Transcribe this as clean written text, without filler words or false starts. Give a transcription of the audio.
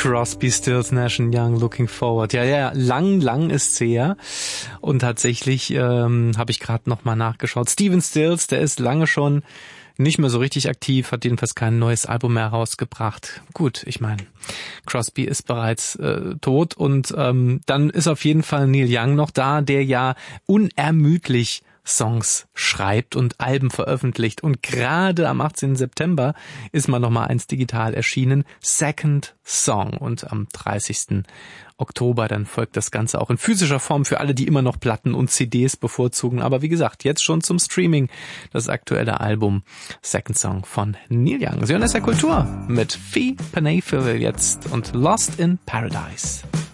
Crosby, Stills, Nash & Young, Looking Forward. Ja, lang ist her. Und tatsächlich habe ich gerade nochmal nachgeschaut. Stephen Stills, der ist lange schon nicht mehr so richtig aktiv, hat jedenfalls kein neues Album mehr rausgebracht. Gut, ich meine, Crosby ist bereits tot und dann ist auf jeden Fall Neil Young noch da, der ja unermüdlich Songs schreibt und Alben veröffentlicht. Und gerade am 18. September ist mal nochmal eins digital erschienen, Second Song. Und am 30. Oktober dann folgt das Ganze auch in physischer Form für alle, die immer noch Platten und CDs bevorzugen. Aber wie gesagt, jetzt schon zum Streaming das aktuelle Album Second Song von Neil Young. Sie hören SR Kultur mit Fee Panay jetzt und Lost in Paradise.